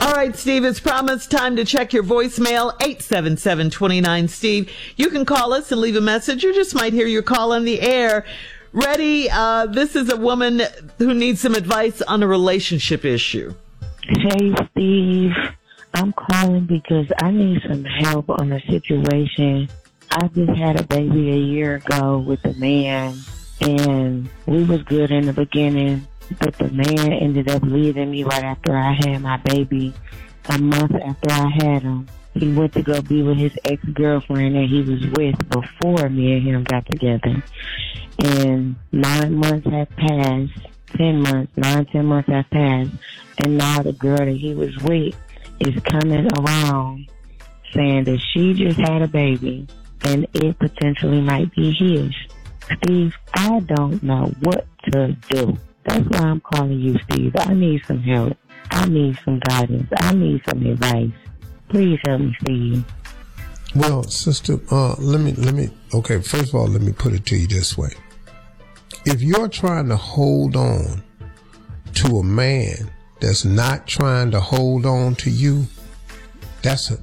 All right, Steve, as promised, time to check your voicemail, 877-29-STEVE. You can call us and leave a message. You just might hear your call on the air. Ready? This is a woman who needs some advice on a relationship issue. Hey, Steve. I'm calling because I need some help on a situation. I just had a baby a year ago with a man, and we was good in the beginning. But the man ended up leaving me right after I had my baby. A month after I had him, he went to go be with his ex-girlfriend that he was with before me and him got together. And 9 months have passed, 10 months have passed. And now the girl that he was with is coming around saying that she just had a baby and it potentially might be his. Steve, I don't know what to do. That's why I'm calling you, Steve. I need some help. I need some guidance. I need some advice. Please help me, Steve. Well, sister, okay, first of all, let me put it to you this way. If you're trying to hold on to a man that's not trying to hold on to you, that's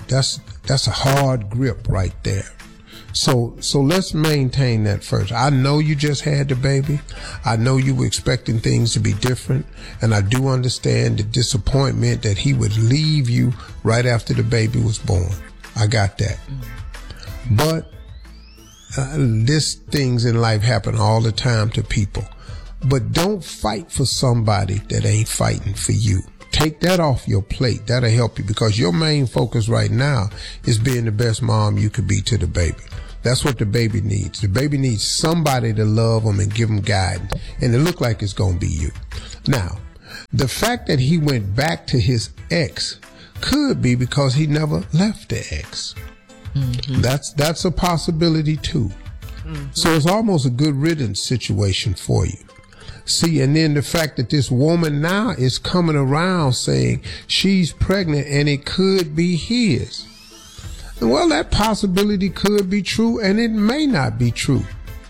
a hard grip right there. So let's maintain that first. I know you just had the baby. I know you were expecting things to be different. And I do understand the disappointment that he would leave you right after the baby was born. I got that. But these things in life happen all the time to people. But don't fight for somebody that ain't fighting for you. Take that off your plate. That'll help you, because your main focus right now is being the best mom you could be to the baby. That's what the baby needs. The baby needs somebody to love them and give them guidance. And it look like it's going to be you. Now, the fact that he went back to his ex could be because he never left the ex. Mm-hmm. That's a possibility too. Mm-hmm. So it's almost a good riddance situation for you. See, and then the fact that this woman now is coming around saying she's pregnant and it could be his. Well, that possibility could be true and it may not be true.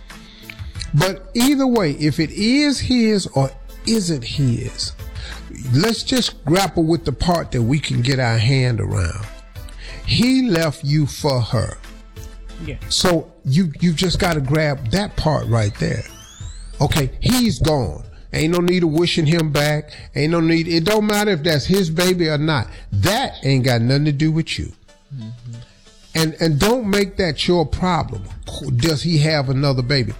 But either way, if it is his or isn't his, let's just grapple with the part that we can get our hand around. He left you for her. Yeah. So you just got to grab that part right there. Okay, he's gone. Ain't no need of wishing him back. Ain't no need. It don't matter if that's his baby or not. That ain't got nothing to do with you. Mm-hmm. And don't make that your problem. Does he have another baby?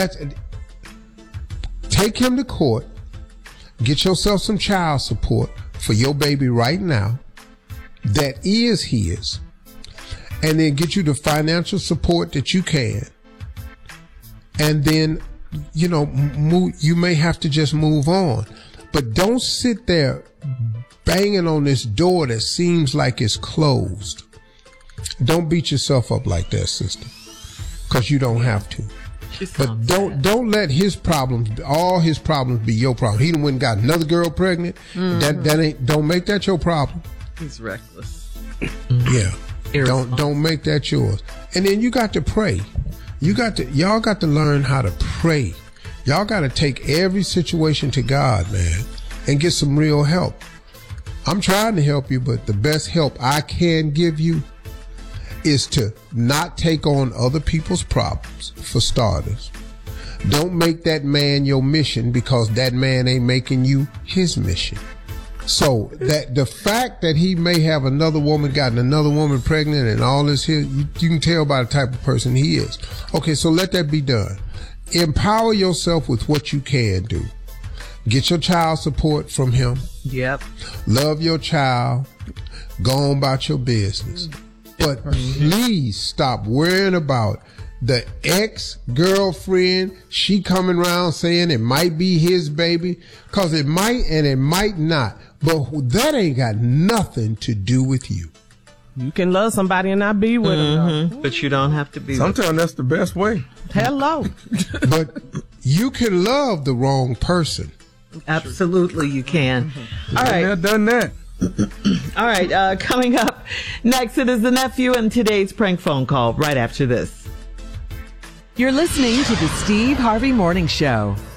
Take him to court. Get yourself some child support for your baby right now that is his. And then get you the financial support that you can. And then, you may have to just move on. But don't sit there banging on this door that seems like it's closed. Don't beat yourself up like that, sister, because you don't have to. But don't let all his problems be your problem. He done went and got another girl pregnant. Mm-hmm. Don't make that your problem. He's reckless. Yeah. Don't make that yours. And then you got to pray. Y'all got to learn how to pray. Y'all got to take every situation to God, man, and get some real help. I'm trying to help you, but the best help I can give you is to not take on other people's problems, for starters. Don't make that man your mission, because that man ain't making you his mission. So that the fact that he may have another woman, gotten another woman pregnant and all this here, you can tell by the type of person he is. Okay, so let that be done. Empower yourself with what you can do. Get your child support from him. Yep. Love your child. Go on about your business. But please stop worrying about the ex-girlfriend. She coming around saying it might be his baby, because it might and it might not. But that ain't got nothing to do with you. You can love somebody and not be with them. But you don't have to be Sometimes that's the best way. Hello. But you can love the wrong person. Absolutely you can. All right. Done that. All right, coming up next, it is the nephew and today's prank phone call right after this. You're listening to the Steve Harvey Morning Show.